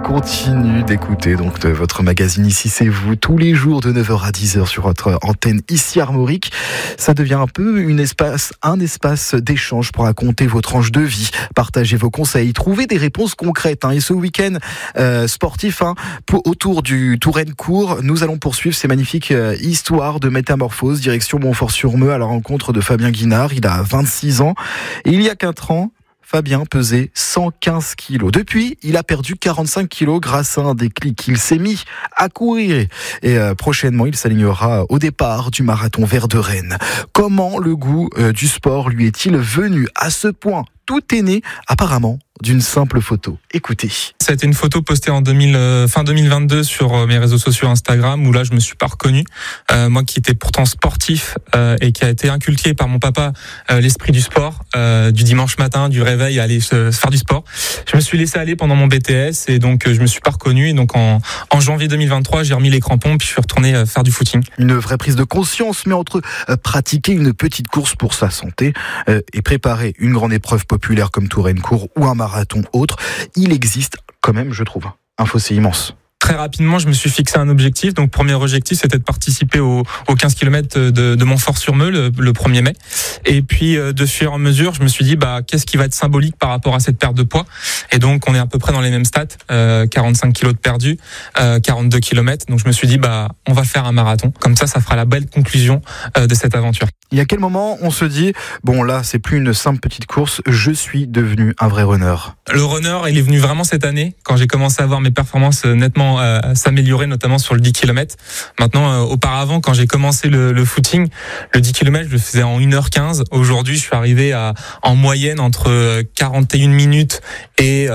continue d'écouter donc de votre magazine Ici c'est vous tous les jours de 9h à 10h sur votre antenne Ici Armorique. Ça devient un peu un espace d'échange pour raconter vos tranches de vie, partager vos conseils, trouver des réponses concrètes. Et ce week-end sportif autour du Touraine-Court, nous allons poursuivre ces magnifiques histoires de métamorphose direction Montfort-sur-Meux à la rencontre de Fabien Guinard. Il a 26 ans et il y a 4 ans, Fabien pesait 115 kilos. Depuis, il a perdu 45 kilos grâce à un déclic. Il s'est mis à courir et prochainement, il s'alignera au départ du marathon Vert de Rennes. Comment le goût du sport lui est-il venu à ce point ? Tout est né, apparemment, d'une simple photo. Écoutez. Ça a été une photo postée en fin 2022 sur mes réseaux sociaux Instagram, où là, je me suis pas reconnu. Moi qui étais pourtant sportif et qui a été inculqué par mon papa l'esprit du sport, du dimanche matin, du réveil, à aller se faire du sport. Je me suis laissé aller pendant mon BTS et donc je me suis pas reconnu. Et donc en janvier 2023, j'ai remis les crampons puis je suis retourné faire du footing. Une vraie prise de conscience, mais entre pratiquer une petite course pour sa santé et préparer une grande épreuve populaire comme Touraine-Court ou un marathon autre, il existe quand même, je trouve, un fossé immense. Très rapidement, je me suis fixé un objectif. Donc, premier objectif, c'était de participer aux 15 km de Montfort-sur-Meux le 1er mai. Et puis, de fur et à mesure, je me suis dit, qu'est-ce qui va être symbolique par rapport à cette perte de poids? Et donc, on est à peu près dans les mêmes stats, 45 kilos de perdu, 42 km. Donc, je me suis dit, on va faire un marathon. Comme ça fera la belle conclusion de cette aventure. Et à quel moment on se dit, là, c'est plus une simple petite course, je suis devenu un vrai runner? Le runner, il est venu vraiment cette année, quand j'ai commencé à voir mes performances nettement s'améliorer, notamment sur le 10 km. Maintenant, auparavant, quand j'ai commencé le footing, le 10 km, je le faisais en 1h15. Aujourd'hui, je suis arrivé en moyenne entre 41 minutes et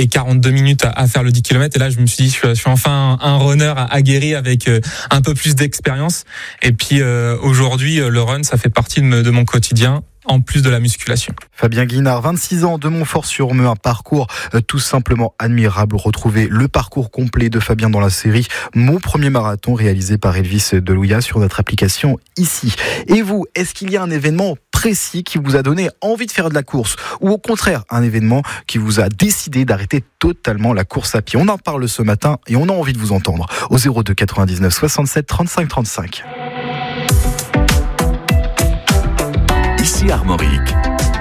42 minutes à faire le 10 km. Et là, je me suis dit, je suis enfin un runner aguerri avec un peu plus d'expérience. Et puis, aujourd'hui, le run, ça fait partie de mon quotidien, en plus de la musculation. Fabien Guinard, 26 ans, de Montfort-sur-Meux, un parcours tout simplement admirable. Retrouvez le parcours complet de Fabien dans la série Mon premier marathon, réalisé par Elvis Delouya sur notre application Ici. Et vous, est-ce qu'il y a un événement précis qui vous a donné envie de faire de la course, ou au contraire un événement qui vous a décidé d'arrêter totalement la course à pied? On en parle ce matin et on a envie de vous entendre au 02 99 67 35 35. Ici Armorique.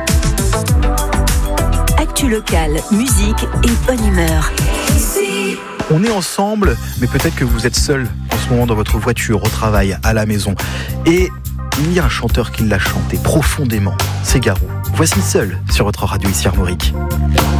Actu locale, musique et bonne humeur. On est ensemble, mais peut-être que vous êtes seul en ce moment dans votre voiture, au travail, à la maison. Et il y a un chanteur qui l'a chanté profondément, c'est Garou. Voici Seul sur votre radio Ici Armorique.